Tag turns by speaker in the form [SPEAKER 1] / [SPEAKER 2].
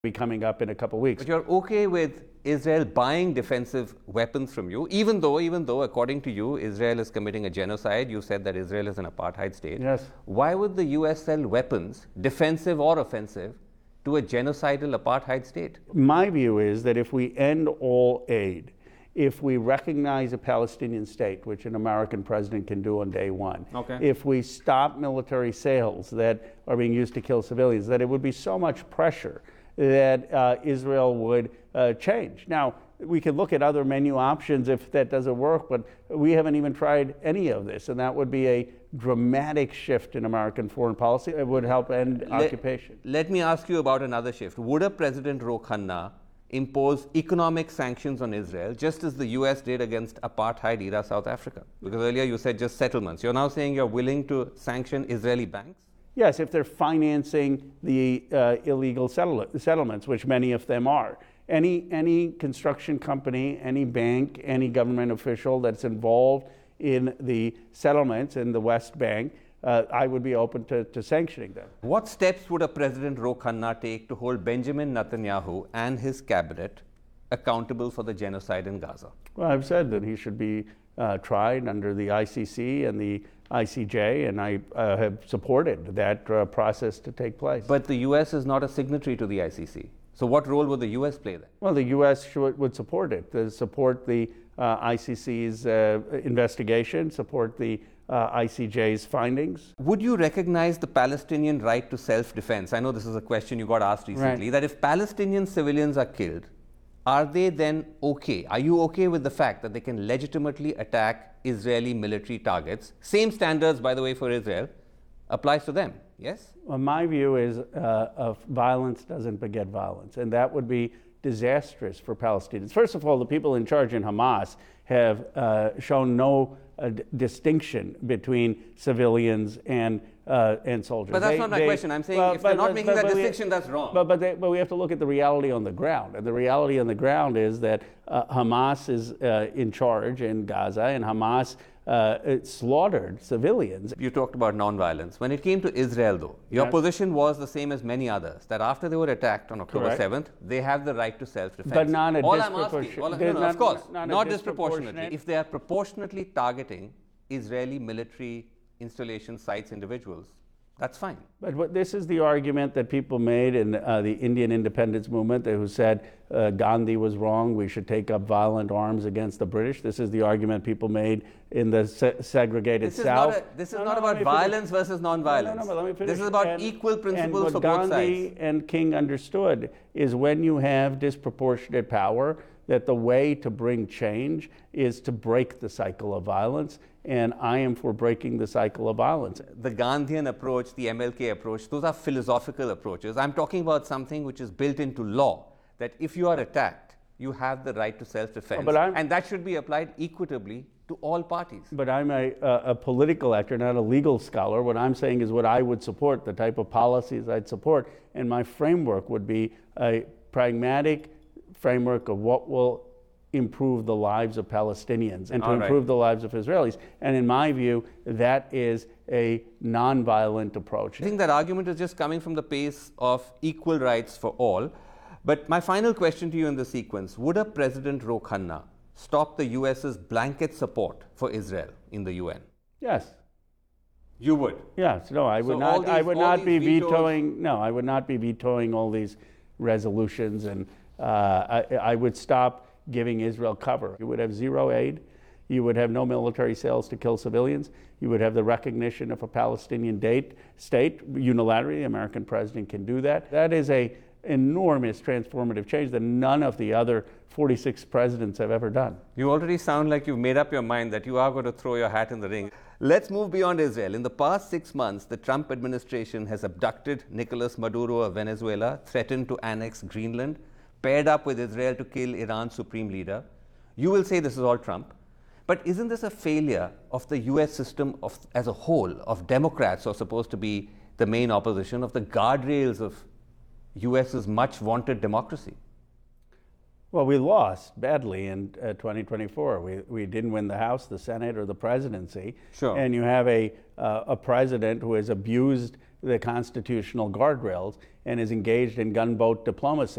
[SPEAKER 1] be coming up in a couple of weeks.
[SPEAKER 2] But you're okay with Israel buying defensive weapons from you, even though, according to you, Israel is committing a genocide. You said that Israel is an apartheid state.
[SPEAKER 1] Yes.
[SPEAKER 2] Why would the US sell weapons, defensive or offensive, to a genocidal apartheid state?
[SPEAKER 1] My view is that if we end all aid, if we recognize a Palestinian state, which an American president can do on day one,
[SPEAKER 2] okay,
[SPEAKER 1] if we stop military sales that are being used to kill civilians, that it would be so much pressure that Israel would change. Now, we could look at other menu options if that doesn't work, but we haven't even tried any of this, and that would be a dramatic shift in American foreign policy. It would help end occupation.
[SPEAKER 2] Let me ask you about another shift. Would a President Ro Khanna impose economic sanctions on Israel, just as the US did against apartheid-era South Africa? Because earlier you said just settlements. You're now saying you're willing to sanction Israeli banks?
[SPEAKER 1] Yes, if they're financing the illegal settlements, which many of them are. Any construction company, any bank, any government official that's involved in the settlements in the West Bank, I would be open to sanctioning them.
[SPEAKER 2] What steps would a President Ro Khanna take to hold Benjamin Netanyahu and his cabinet accountable for the genocide in Gaza?
[SPEAKER 1] Well, I've said that he should be tried under the ICC and the ICJ, and I have supported that process to take place.
[SPEAKER 2] But the U.S. is not a signatory to the ICC. So what role would the U.S. play then?
[SPEAKER 1] Well, the U.S. would support it, support the ICC's investigation, support the ICJ's findings.
[SPEAKER 2] Would you recognize the Palestinian right to self-defense? I know this is a question you got asked recently,
[SPEAKER 1] right,
[SPEAKER 2] that if Palestinian civilians are killed, are they then okay? Are you okay with the fact that they can legitimately attack Israeli military targets? Same standards, by the way, for Israel applies to them, yes?
[SPEAKER 1] Well, my view is violence doesn't beget violence, and that would be disastrous for Palestinians. First of all, the people in charge in Hamas have shown no distinction between civilians and soldiers.
[SPEAKER 2] But that's not my question. I'm saying if they're not making that distinction, that's wrong.
[SPEAKER 1] But we have to look at the reality on the ground. And the reality on the ground is that Hamas is in charge in Gaza, and Hamas slaughtered civilians.
[SPEAKER 2] You talked about nonviolence. When it came to Israel, though, your position was the same as many others, that after they were attacked on October 7th, they have the right to self-defense.
[SPEAKER 1] But not a
[SPEAKER 2] disproportionate. Of course, not disproportionately. If they are proportionately targeting Israeli military installation sites, individuals, that's fine.
[SPEAKER 1] But this is the argument that people made in the Indian independence movement, who said Gandhi was wrong, we should take up violent arms against the British. This is the argument people made in the segregated South.
[SPEAKER 2] This is not about violence versus non-violence.
[SPEAKER 1] Let me finish.
[SPEAKER 2] This is about equal principles for both sides.
[SPEAKER 1] What Gandhi and King understood is when you have disproportionate power, that the way to bring change is to break the cycle of violence, and I am for breaking the cycle of violence.
[SPEAKER 2] The Gandhian approach, the MLK approach, those are philosophical approaches. I'm talking about something which is built into law, that if you are attacked, you have the right to self-defense, and that should be applied equitably to all parties.
[SPEAKER 1] But I'm a political actor, not a legal scholar. What I'm saying is what I would support, the type of policies I'd support, and my framework would be a pragmatic framework of what will improve the lives of Palestinians and to improve the lives of Israelis. And in my view, that is a non-violent approach.
[SPEAKER 2] I think that argument is just coming from the pace of equal rights for all. But my final question to you in the sequence, would a President Ro Khanna stop the US's blanket support for Israel in the UN?
[SPEAKER 1] Yes.
[SPEAKER 2] You would?
[SPEAKER 1] Yes. No, I would not. I would not be vetoing. No, I would not be vetoing all these resolutions, and I would stop giving Israel cover. You would have zero aid. You would have no military sales to kill civilians. You would have the recognition of a Palestinian state unilaterally. The American president can do that. That is an enormous transformative change that none of the other 46 presidents have ever done.
[SPEAKER 2] You already sound like you've made up your mind that you are going to throw your hat in the ring. Let's move beyond Israel. In the past 6 months, the Trump administration has abducted Nicolas Maduro of Venezuela, threatened to annex Greenland, paired up with Israel to kill Iran's supreme leader. You will say this is all Trump. But isn't this a failure of the US system as a whole, of Democrats who are supposed to be the main opposition, of the guardrails of US's much vaunted democracy?
[SPEAKER 1] Well, we lost badly in 2024. We didn't win the House, the Senate, or the presidency.
[SPEAKER 2] Sure.
[SPEAKER 1] And you have a president who has abused the constitutional guardrails and is engaged in gunboat diplomacy.